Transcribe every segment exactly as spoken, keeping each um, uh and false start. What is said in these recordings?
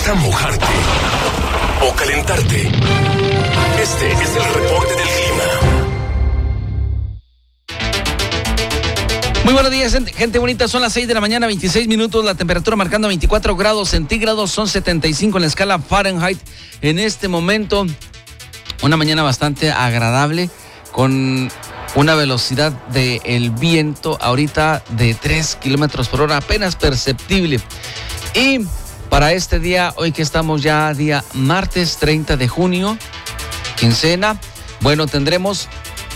gusta mojarte o calentarte? Este es el reporte del clima. Muy buenos días, gente bonita. Son las seis de la mañana, veintiséis minutos. La temperatura marcando veinticuatro grados centígrados. Son setenta y cinco en la escala Fahrenheit. En este momento, una mañana bastante agradable con una velocidad del viento ahorita de tres kilómetros por hora, apenas perceptible. Y para este día, hoy que estamos ya día martes treinta de junio, quincena, bueno, tendremos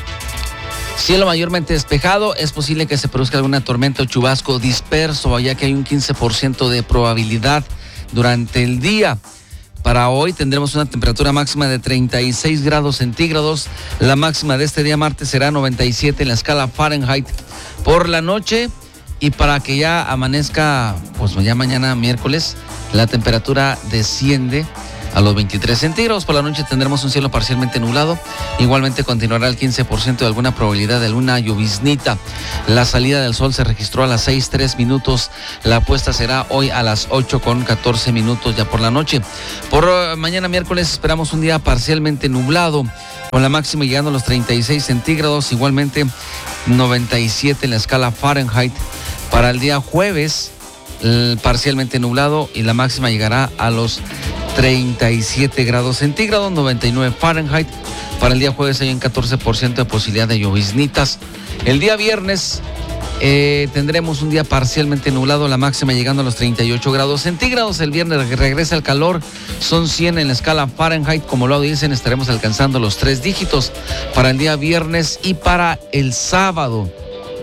cielo mayormente despejado. Es posible que se produzca alguna tormenta o chubasco disperso, ya que hay un quince por ciento de probabilidad durante el día. Para hoy tendremos una temperatura máxima de treinta y seis grados centígrados. La máxima de este día martes será noventa y siete en la escala Fahrenheit. Por la noche y para que ya amanezca, pues ya mañana miércoles, la temperatura desciende a los veintitrés centígrados. Por la noche tendremos un cielo parcialmente nublado. Igualmente continuará el quince por ciento de alguna probabilidad de alguna lloviznita. La salida del sol se registró a las seis tres minutos. La puesta será hoy a las ocho con catorce minutos ya por la noche. Por mañana miércoles esperamos un día parcialmente nublado, con la máxima llegando a los treinta y seis centígrados. Igualmente noventa y siete en la escala Fahrenheit. Para el día jueves, parcialmente nublado y la máxima llegará a los treinta y siete grados centígrados, noventa y nueve Fahrenheit. Para el día jueves hay un catorce por ciento de posibilidad de lloviznitas. El día viernes eh, tendremos un día parcialmente nublado, la máxima llegando a los treinta y ocho grados centígrados. El viernes regresa el calor, son cien en la escala Fahrenheit. Como lo dicen, estaremos alcanzando los tres dígitos para el día viernes y para el sábado.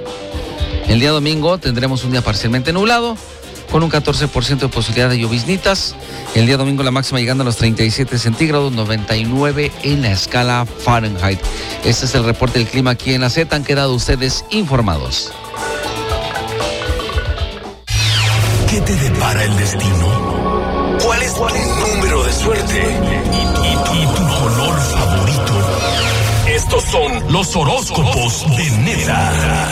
El día domingo tendremos un día parcialmente nublado, con un catorce por ciento de posibilidad de lloviznitas. El día domingo la máxima llegando a los treinta y siete centígrados, noventa y nueve en la escala Fahrenheit. Este es el reporte del clima aquí en la Z. Han quedado ustedes informados. ¿Qué te depara el destino? ¿Cuál es tu número de suerte? ¿Y, y, y tu color favorito? Estos son los horóscopos de Neta.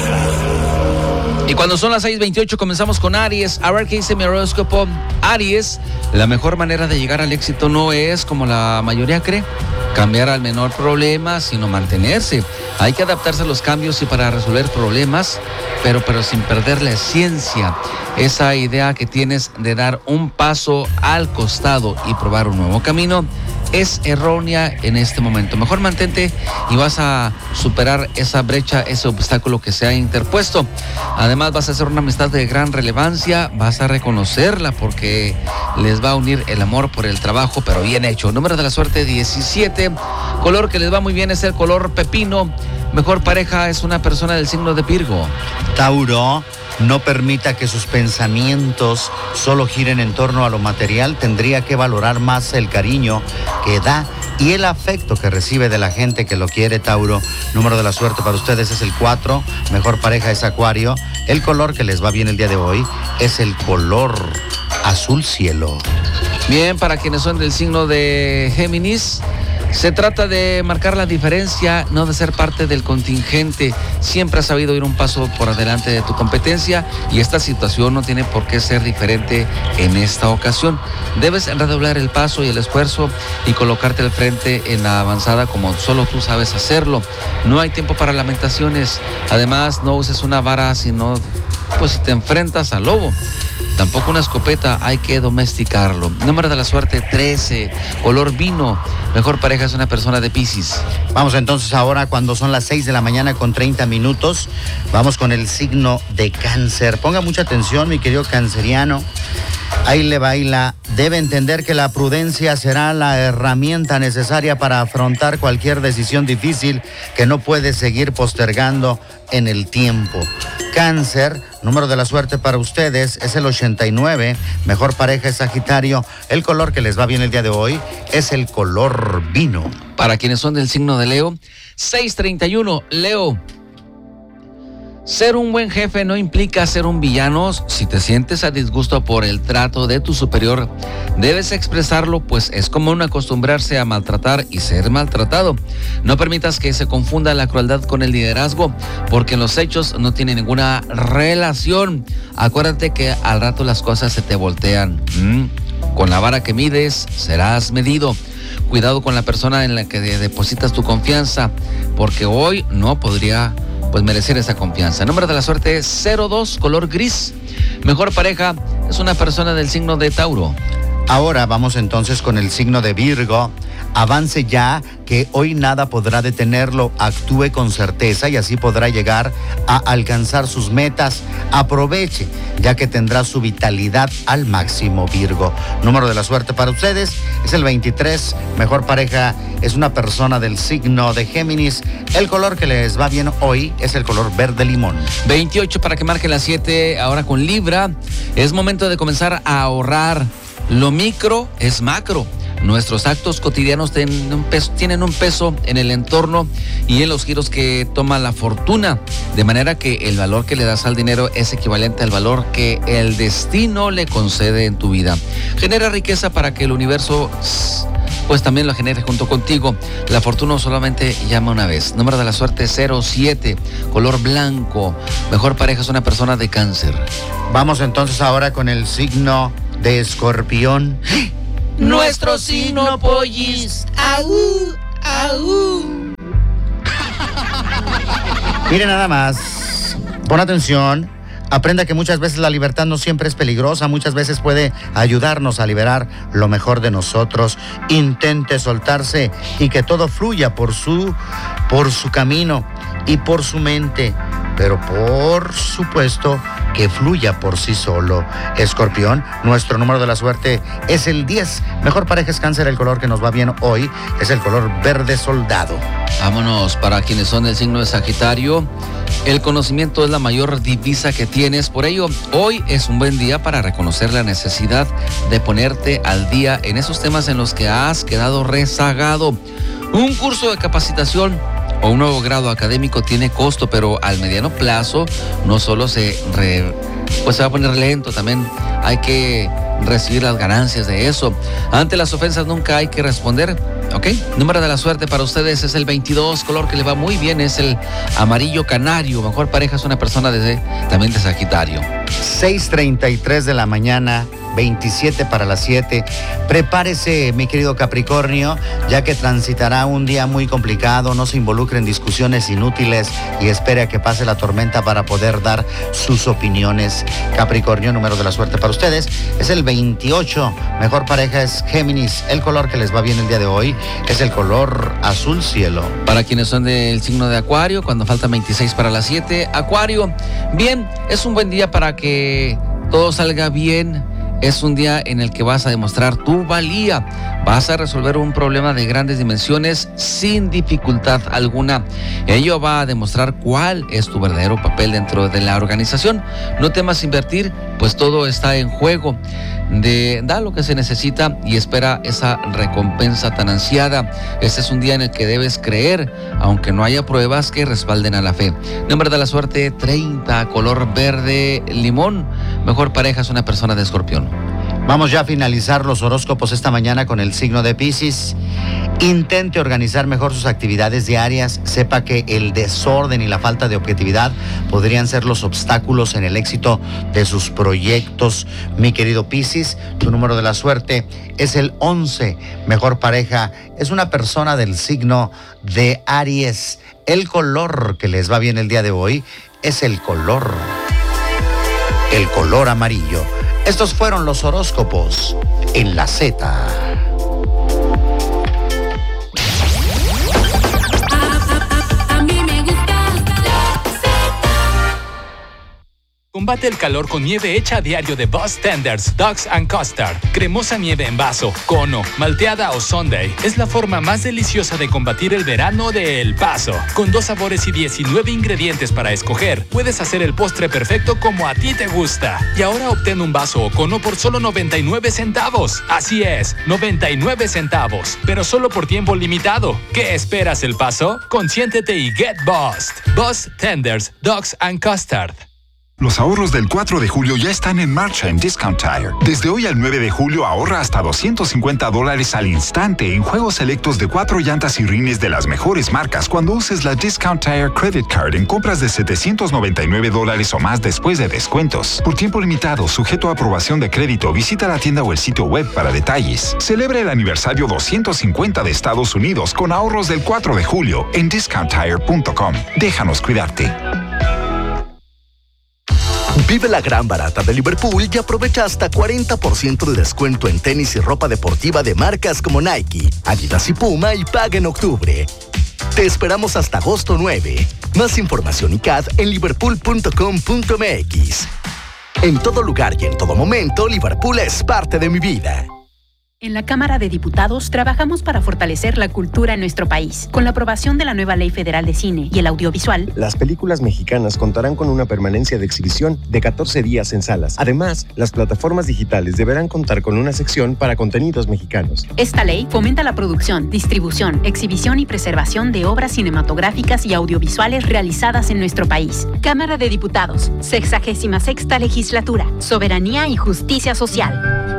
Y cuando son las seis veintiocho comenzamos con Aries. A ver qué dice mi horóscopo. Aries, la mejor manera de llegar al éxito no es, como la mayoría cree, cambiar al menor problema, sino mantenerse. Hay que adaptarse a los cambios y para resolver problemas, pero, pero sin perder la esencia. Esa idea que tienes de dar un paso al costado y probar un nuevo camino es errónea en este momento. Mejor mantente y vas a superar esa brecha, ese obstáculo que se ha interpuesto. Además vas a hacer una amistad de gran relevancia, vas a reconocerla porque les va a unir el amor por el trabajo, pero bien hecho. Número de la suerte diecisiete, color que les va muy bien es el color pepino. Mejor pareja es una persona del signo de Virgo. Tauro, no permita que sus pensamientos solo giren en torno a lo material. Tendría que valorar más el cariño que da y el afecto que recibe de la gente que lo quiere. Tauro, número de la suerte para ustedes es el cuatro. Mejor pareja es Acuario. El color que les va bien el día de hoy es el color azul cielo. Bien, para quienes son del signo de Géminis, se trata de marcar la diferencia, no de ser parte del contingente. Siempre has sabido ir un paso por adelante de tu competencia y esta situación no tiene por qué ser diferente en esta ocasión. Debes redoblar el paso y el esfuerzo y colocarte al frente en la avanzada como solo tú sabes hacerlo. No hay tiempo para lamentaciones. Además, no uses una vara, sino pues si te enfrentas al lobo. Tampoco una escopeta, hay que domesticarlo. Número de la suerte trece, color vino. Mejor pareja es una persona de Piscis. Vamos entonces ahora, cuando son las seis de la mañana con treinta minutos, vamos con el signo de Cáncer. Ponga mucha atención, mi querido canceriano. Ahí le baila. Debe entender que la prudencia será la herramienta necesaria para afrontar cualquier decisión difícil que no puede seguir postergando en el tiempo. Cáncer, número de la suerte para ustedes es el ochenta y nueve. Mejor pareja es Sagitario. El color que les va bien el día de hoy es el color vino. Para quienes son del signo de Leo, seis treinta y uno, Leo. Ser un buen jefe no implica ser un villano. Si te sientes a disgusto por el trato de tu superior, debes expresarlo, pues es común acostumbrarse a maltratar y ser maltratado. No permitas que se confunda la crueldad con el liderazgo, porque en los hechos no tiene ninguna relación. Acuérdate que al rato las cosas se te voltean. ¿Mm? Con la vara que mides, serás medido. Cuidado con la persona en la que depositas tu confianza, porque hoy no podría pues merecer esa confianza. Número de la suerte es cero dos, color gris. Mejor pareja es una persona del signo de Tauro. Ahora vamos entonces con el signo de Virgo. Avance ya, que hoy nada podrá detenerlo. Actúe con certeza y así podrá llegar a alcanzar sus metas. Aproveche, ya que tendrá su vitalidad al máximo, Virgo. Número de la suerte para ustedes es el veintitrés. Mejor pareja es una persona del signo de Géminis. El color que les va bien hoy es el color verde limón. veintiocho para que marque las siete. Ahora con Libra. Es momento de comenzar a ahorrar. Lo micro es macro. Nuestros actos cotidianos tienen un, peso, tienen un peso en el entorno y en los giros que toma la fortuna, de manera que el valor que le das al dinero es equivalente al valor que el destino le concede en tu vida. Genera riqueza para que el universo pues también lo genere junto contigo. La fortuna solamente llama una vez. Número de la suerte cero siete, color blanco. Mejor pareja es una persona de Cáncer. Vamos entonces ahora con el signo de Escorpión. Nuestro signo, pollis. ¡Aú! ¡Aú! Mire nada más. Pon atención. Aprenda que muchas veces la libertad no siempre es peligrosa. Muchas veces puede ayudarnos a liberar lo mejor de nosotros. Intente soltarse y que todo fluya por su, por su camino y por su mente. Pero por supuesto que fluya por sí solo. Escorpión, nuestro número de la suerte es el diez. Mejor pareja es Cáncer. El color que nos va bien hoy es el color verde soldado. Vámonos para quienes son del signo de Sagitario. El conocimiento es la mayor divisa que tienes. Por ello, hoy es un buen día para reconocer la necesidad de ponerte al día en esos temas en los que has quedado rezagado. Un curso de capacitación o un nuevo grado académico tiene costo, pero al mediano plazo no solo se, re, pues se va a poner lento, también hay que recibir las ganancias de eso. Ante las ofensas nunca hay que responder, ¿ok? Número de la suerte para ustedes es el veintidós, color que le va muy bien es el amarillo canario. Mejor pareja es una persona de, también de Sagitario. seis treinta y tres de la mañana, veintisiete para las siete. Prepárese, mi querido Capricornio, ya que transitará un día muy complicado. No se involucre en discusiones inútiles y espere a que pase la tormenta para poder dar sus opiniones. Capricornio, número de la suerte para ustedes es el veintiocho. Mejor pareja es Géminis. El color que les va bien el día de hoy es el color azul cielo. Para quienes son del signo de Acuario, cuando faltan veintiséis para las siete, Acuario, bien, es un buen día para que todo salga bien. Es un día en el que vas a demostrar tu valía. Vas a resolver un problema de grandes dimensiones sin dificultad alguna. Ello va a demostrar cuál es tu verdadero papel dentro de la organización. No temas invertir, pues todo está en juego. De, da lo que se necesita y espera esa recompensa tan ansiada. Este es un día en el que debes creer, aunque no haya pruebas que respalden a la fe. Número de la suerte treinta, color verde limón. Mejor pareja es una persona de Escorpión. Vamos ya a finalizar los horóscopos esta mañana con el signo de Piscis. Intente organizar mejor sus actividades diarias. Sepa que el desorden y la falta de objetividad podrían ser los obstáculos en el éxito de sus proyectos. Mi querido Piscis, tu número de la suerte es el once. Mejor pareja es una persona del signo de Aries. El color que les va bien el día de hoy es el color, el color amarillo. Estos fueron los horóscopos en la Z. Combate el calor con nieve hecha a diario de Boss Tenders, Dogs and Custard. Cremosa nieve en vaso, cono, malteada o sundae. Es la forma más deliciosa de combatir el verano de El Paso. Con dos sabores y diecinueve ingredientes para escoger, puedes hacer el postre perfecto como a ti te gusta. Y ahora obtén un vaso o cono por solo noventa y nueve centavos. Así es, noventa y nueve centavos. Pero solo por tiempo limitado. ¿Qué esperas, El Paso? Consiéntete y get bossed. Boss Tenders, Dogs and Custard. Los ahorros del cuatro de julio ya están en marcha en Discount Tire. Desde hoy al nueve de julio ahorra hasta doscientos cincuenta dólares al instante en juegos selectos de cuatro llantas y rines de las mejores marcas cuando uses la Discount Tire Credit Card en compras de setecientos noventa y nueve dólares o más después de descuentos. Por tiempo limitado, sujeto a aprobación de crédito, visita la tienda o el sitio web para detalles. Celebra el aniversario doscientos cincuenta de Estados Unidos con ahorros del cuatro de julio en discount tire punto com. Déjanos cuidarte. Vive la gran barata de Liverpool y aprovecha hasta cuarenta por ciento de descuento en tenis y ropa deportiva de marcas como Nike, Adidas y Puma y paga en octubre. Te esperamos hasta agosto nueve. Más información y C A D en liverpool punto com punto m x. En todo lugar y en todo momento, Liverpool es parte de mi vida. En la Cámara de Diputados trabajamos para fortalecer la cultura en nuestro país. Con la aprobación de la nueva Ley Federal de Cine y el Audiovisual, las películas mexicanas contarán con una permanencia de exhibición de catorce días en salas. Además, las plataformas digitales deberán contar con una sección para contenidos mexicanos. Esta ley fomenta la producción, distribución, exhibición y preservación de obras cinematográficas y audiovisuales realizadas en nuestro país. Cámara de Diputados, sexagésima sexta legislatura, soberanía y justicia social.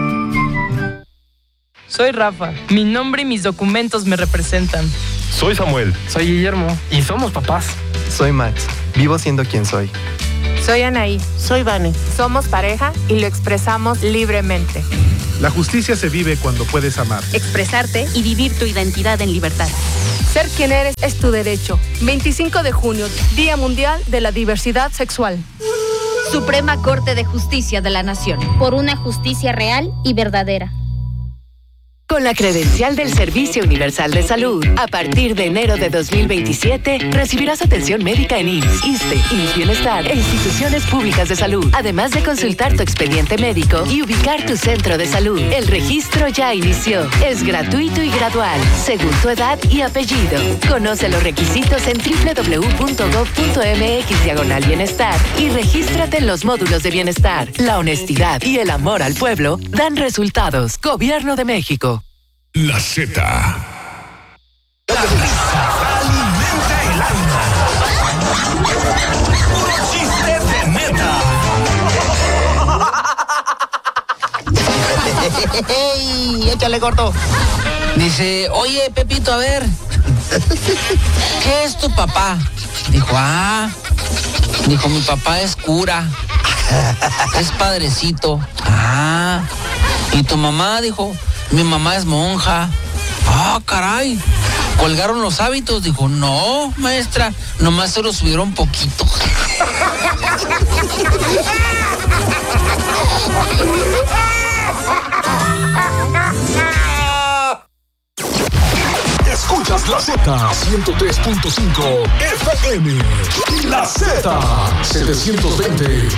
Soy Rafa. Mi nombre y mis documentos me representan. Soy Samuel. Soy Guillermo. Y somos papás. Soy Max. Vivo siendo quien soy. Soy Anaí. Soy Vane. Somos pareja y lo expresamos libremente. La justicia se vive cuando puedes amar, expresarte y vivir tu identidad en libertad. Ser quien eres es tu derecho. veinticinco de junio, Día Mundial de la Diversidad Sexual. Suprema Corte de Justicia de la Nación. Por una justicia real y verdadera. Con la credencial del Servicio Universal de Salud, a partir de enero de dos mil veintisiete, recibirás atención médica en I M S S, ISSSTE, I M S S Bienestar e instituciones públicas de salud, además de consultar tu expediente médico y ubicar tu centro de salud. El registro ya inició. Es gratuito y gradual, según tu edad y apellido. Conoce los requisitos en doble u doble u doble u punto gov punto m x diagonal bienestar y regístrate en los módulos de bienestar. La honestidad y el amor al pueblo dan resultados. Gobierno de México. La Z. La risa alimenta el alma. Puro chiste de neta. ¡Ey! Échale, corto. Dice, oye, Pepito, a ver, ¿qué es tu papá? Dijo, ah, dijo, mi papá es cura, es padrecito. Ah, ¿y tu mamá? Dijo, mi mamá es monja. Ah, caray. ¿Colgaron los hábitos? Dijo, no, maestra, nomás se los subieron poquito. Escuchas la Z ciento tres punto cinco F M y la Z setecientos veinte